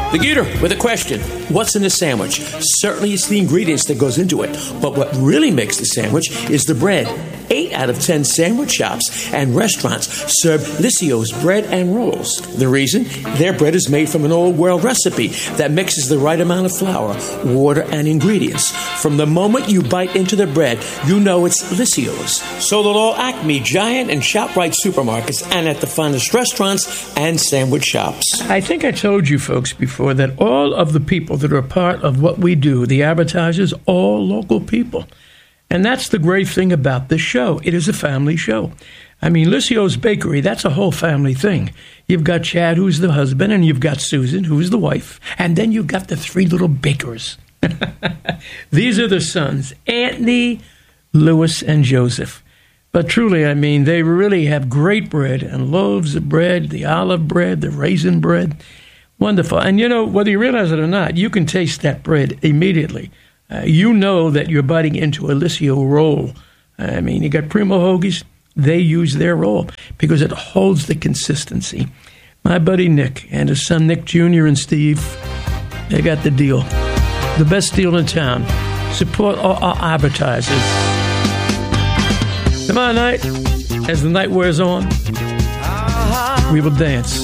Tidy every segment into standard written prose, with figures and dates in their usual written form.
The Geeter with a question. What's in a sandwich? Certainly it's the ingredients that goes into it. But what really makes the sandwich is the bread. 8 out of 10 sandwich shops and restaurants serve Lissio's bread and rolls. The reason? Their bread is made from an old world recipe that mixes the right amount of flour, water, and ingredients. From the moment you bite into the bread, you know it's Lissio's. Sold at all Acme, Giant, and ShopRite supermarkets and at the finest restaurants and sandwich shops. I think I told you folks before that all of the people that are a part of what we do, the advertisers, all local people. And that's the great thing about this show. It is a family show. I mean, Lissio's Bakery, that's a whole family thing. You've got Chad, who's the husband, and you've got Susan, who's the wife. And then you've got the 3 little bakers. These are the sons, Anthony, Louis, and Joseph. But truly, I mean, they really have great bread and loaves of bread, the olive bread, the raisin bread. Wonderful. And, you know, whether you realize it or not, you can taste that bread immediately. You know that you're biting into a Lissio roll. I mean, you got Primo Hoagies. They use their roll because it holds the consistency. My buddy Nick and his son Nick Jr. and Steve, they got the deal. The best deal in town. Support our advertisers. Tomorrow night, as the night wears on, we will dance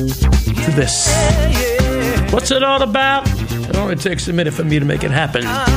to this. What's it all about? It only takes a minute for me to make it happen.